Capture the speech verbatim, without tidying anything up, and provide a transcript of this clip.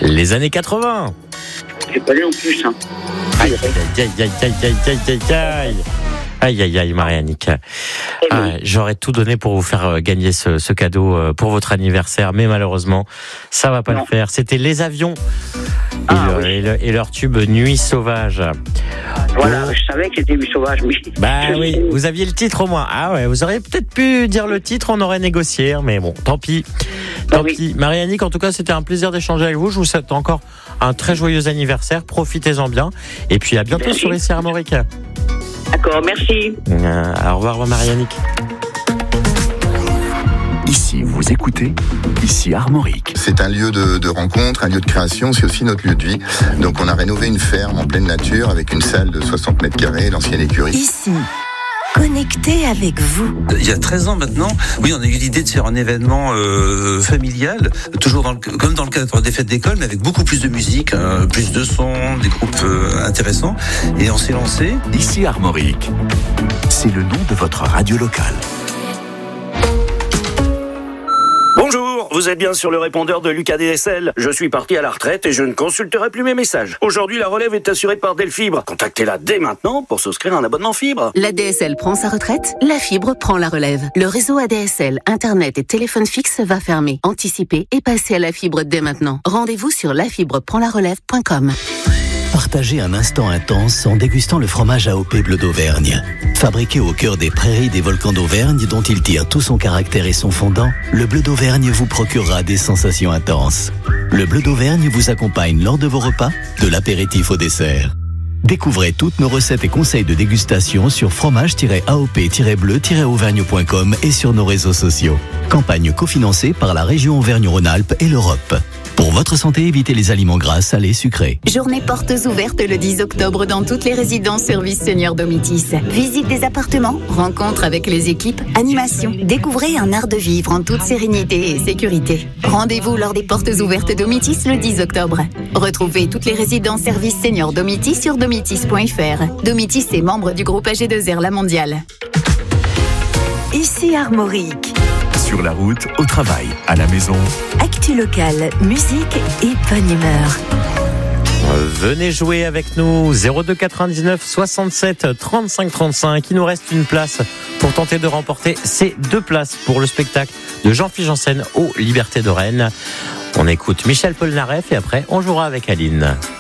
Les années quatre-vingts. J'ai pas lu en plus. Hein. Aïe, aïe, aïe, aïe, aïe, aïe, aïe, aïe. Aïe, aïe, aïe, Marie-Annick. Ah, j'aurais tout donné pour vous faire gagner ce, ce cadeau pour votre anniversaire, mais malheureusement, ça va pas non. le faire. C'était Les Avions et, ah, le, oui. et, le, et leur tube Nuit Sauvage. Voilà, oh. je savais que c'était Nuit Sauvage, mais... Bah oui, sais. Vous aviez le titre au moins. Ah ouais, vous auriez peut-être pu dire le titre, on aurait négocié, mais bon, tant pis. Tant oui. pis. Marie-Annick, en tout cas, c'était un plaisir d'échanger avec vous. Je vous souhaite encore un très joyeux anniversaire. Profitez-en bien. Et puis à bientôt merci. Sur Ici Armorique. D'accord, merci. Euh, au revoir, Marie-Annick. Ici, vous écoutez, ici Armorique. C'est un lieu de, de rencontre, un lieu de création, c'est aussi notre lieu de vie. Donc on a rénové une ferme en pleine nature avec une salle de soixante mètres carrés, l'ancienne écurie. Ici, connecté avec vous. Il y a treize ans maintenant, oui, on a eu l'idée de faire un événement euh, familial, toujours dans le, comme dans le cadre des fêtes d'école, mais avec beaucoup plus de musique, euh, plus de sons, des groupes euh, intéressants. Et on s'est lancé. Ici Armorique, c'est le nom de votre radio locale. Bonjour, vous êtes bien sur le répondeur de Lucas D S L. Je suis parti à la retraite et je ne consulterai plus mes messages. Aujourd'hui, la relève est assurée par Delfibre. Contactez-la dès maintenant pour souscrire un abonnement fibre. La D S L prend sa retraite, la fibre prend la relève. Le réseau A D S L, Internet et téléphone fixe va fermer. Anticipez et passez à la fibre dès maintenant. Rendez-vous sur la fibre prend la relève point com. Partagez un instant intense en dégustant le fromage A O P Bleu d'Auvergne. Fabriqué au cœur des prairies des volcans d'Auvergne dont il tire tout son caractère et son fondant, le Bleu d'Auvergne vous procurera des sensations intenses. Le Bleu d'Auvergne vous accompagne lors de vos repas, de l'apéritif au dessert. Découvrez toutes nos recettes et conseils de dégustation sur fromage tiret A O P tiret bleu tiret auvergne point com et sur nos réseaux sociaux. Campagne cofinancée par la région Auvergne-Rhône-Alpes et l'Europe. Pour votre santé, évitez les aliments gras, salés, sucrés. Journée portes ouvertes le dix octobre dans toutes les résidences services seniors Domitis. Visite des appartements, rencontres avec les équipes, animation. Découvrez un art de vivre en toute sérénité et sécurité. Rendez-vous lors des portes ouvertes Domitis le dix octobre. Retrouvez toutes les résidences services seniors Domitis sur domitis point f r. Domitis est membre du groupe A G deux R La Mondiale. Ici Armorique. Sur la route, au travail, à la maison. Actu locale, musique et bonne humeur. Venez jouer avec nous, zéro deux quatre-vingt-dix-neuf soixante-sept trente-cinq trente-cinq. Il nous reste une place pour tenter de remporter ces deux places pour le spectacle de Jean-Philippe Janssen aux Libertés de Rennes. On écoute Michel Polnareff et après on jouera avec Aline.